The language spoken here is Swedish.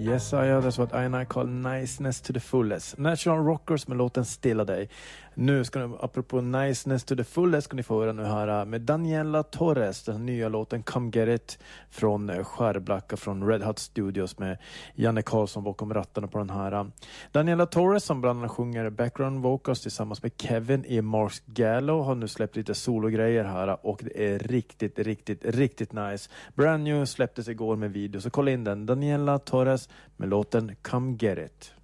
Yes, that's what I and I call niceness to the fullest. National Rockers med låten Stilla dig. Nu ska ni, apropå niceness to the fullest, ska ni få höra nu här med Daniela Torres, den nya låten Come Get It från Skärblacka från Red Hot Studios med Janne Karlsson bakom rattarna på den här. Daniela Torres som bland annat sjunger background vocals tillsammans med Kevin i Mars Gallo har nu släppt lite sologrejer här och det är riktigt nice. Brand new släpptes igår med video, så kolla in den. Daniela Torres med låten Come Get It.